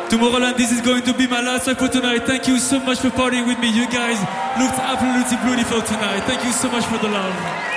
Tomorrowland, this is going to be my last song for tonight. Thank you so much for partying with me. You guys looked absolutely beautiful tonight. Thank you so much for the love.